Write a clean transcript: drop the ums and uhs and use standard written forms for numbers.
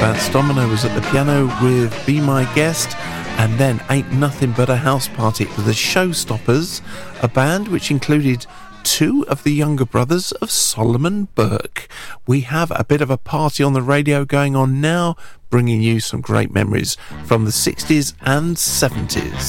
Vance Domino was at the piano with Be My Guest, and then Ain't Nothing But a House Party for the Showstoppers, a band which included two of the younger brothers of Solomon Burke. We have a bit of a party on the radio going on now, bringing you some great memories from the 60s and 70s.